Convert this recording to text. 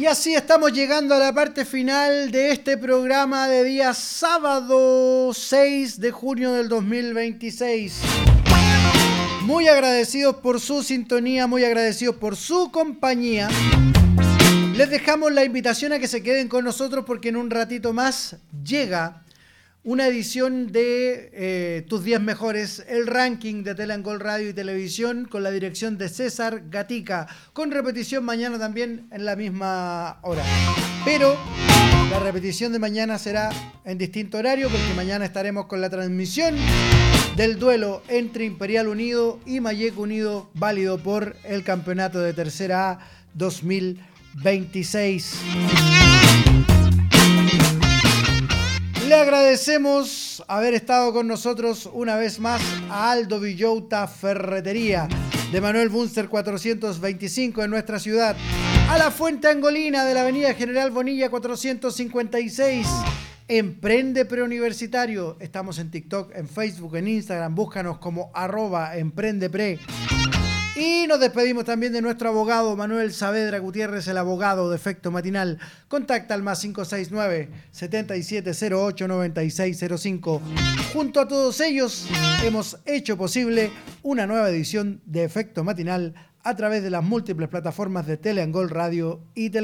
Y así estamos llegando a la parte final de este programa de día sábado 6 de junio del 2026. Muy agradecidos por su sintonía, muy agradecidos por su compañía. Les dejamos la invitación a que se queden con nosotros porque en un ratito más llega una edición de Tus 10 Mejores, el ranking de Tele-Angol Radio y Televisión con la dirección de César Gatica, con repetición mañana también en la misma hora. Pero la repetición de mañana será en distinto horario porque mañana estaremos con la transmisión del duelo entre Imperial Unido y Mayec Unido, válido por el campeonato de Tercera A 2026. Le agradecemos haber estado con nosotros una vez más a Aldo Villota Ferretería de Manuel Bunster 425 en nuestra ciudad, a la Fuente Angolina de la avenida General Bonilla 456, Emprende Preuniversitario, estamos en TikTok, en Facebook, en Instagram, búscanos como @emprendepre. Y nos despedimos también de nuestro abogado Manuel Saavedra Gutiérrez, el abogado de Efecto Matinal. Contacta al más 569-7708-9605. Junto a todos ellos hemos hecho posible una nueva edición de Efecto Matinal a través de las múltiples plataformas de Tele-Angol Radio y Televisión.